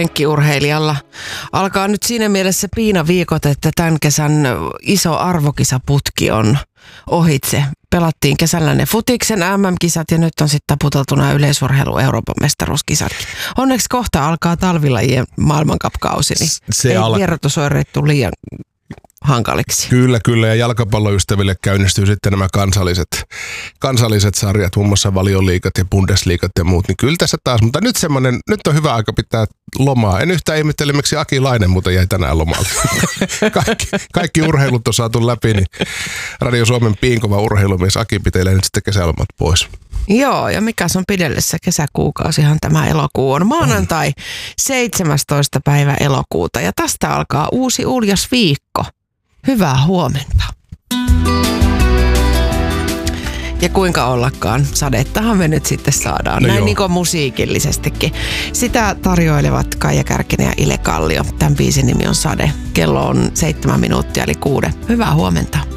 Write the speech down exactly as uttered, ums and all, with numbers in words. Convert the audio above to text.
penkkiurheilijalla alkaa nyt siinä mielessä piinaviikot, että tämän kesän iso arvokisaputki on ohitse. Pelattiin kesällä ne futiksen M M-kisat ja nyt on sitten taputeltu nämä yleisurheilu Euroopan mestaruuskisatkin. Onneksi kohta alkaa talvilajien maailmankapkausi, niin se ei al- vierotusoireet tule liian hankaliksi. Kyllä, kyllä. Ja jalkapalloystäville käynnistyy sitten nämä kansalliset, kansalliset sarjat, muun muassa Valioliigat ja Bundesliigat ja muut. Niin kyllä tässä taas, mutta nyt semmoinen, nyt on hyvä aika pitää lomaa. En yhtään ihmettele, miksi Aki Lainen muuten jäi tänään lomalle. kaikki, kaikki urheilut on saatu läpi, niin Radio Suomen piinkova urheilumies Aki pitelee nyt sitten kesälomat pois. Joo, ja mikä on pidellessä kesäkuukausihan tämä elokuu on. Maanantai seitsemästoista päivä elokuuta ja tästä alkaa uusi uljas viikko. Hyvää huomenta. Ja kuinka ollakaan, sadettahan me nyt sitten saadaan, no näin niin kuin musiikillisestikin. Sitä tarjoilevat Kaija Kärkinen ja Ile Kallio. Tämän biisin nimi on Sade. Kello on seitsemän minuuttia eli kuuden. Hyvää huomenta.